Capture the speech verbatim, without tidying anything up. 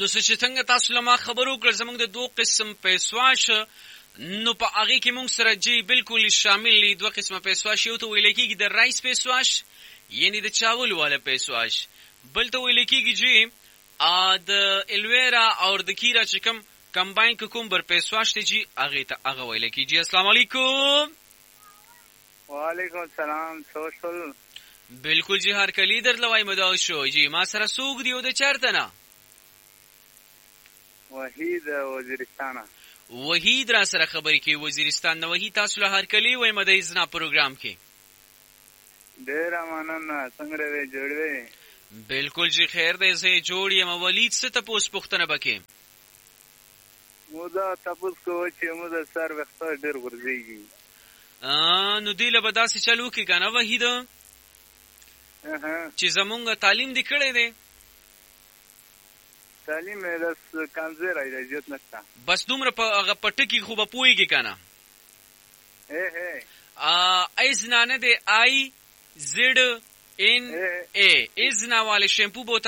نو چې څنګه تاسو لما خبرو کړ زموږ د دوه قسم پیسواش نو په هغه کې موږ سره جی بالکل شامل دي دوه قسمه پیسواش یو ته ویل کېږي د رایس پیسواش یعنی د چاول والا پیسواش بل ته ویل کېږي جی ا د الویرا او د کیرا چې کوم کمباین کوکمبر پیسواش ته جی هغه ته هغه ویل کېږي. السلام علیکم. وعلیکم السلام. سوشل بالکل جی هر کلی در لوای مدال شو جی ما سره سوق دیو د چرته نه وحید وزیرستان. وحید را سره خبرې کې وزیرستان نو وحید تاسو له هر کلی وای مدای زنا پروګرام کې ډیر مننه. څنګه وې جوړوي؟ بالکل جی خیر دې زه جوړ یم. ولید څه تاسو پوښتنه وکې؟ مودا تاسو کو چې مودا سر وخت ډیر ورځيږي. ا نو دی له بداسي چلو کې کنه وحید اها چې زمونږ تعلیم دې کړې ده تعلیم یې داس کمزور دی جوت نشته بس دومره په هغه پټکی خو به پويږي کنه. اے اے ا ایز نه ده آی زد ان ای ایز نه والے شیمپو بوتل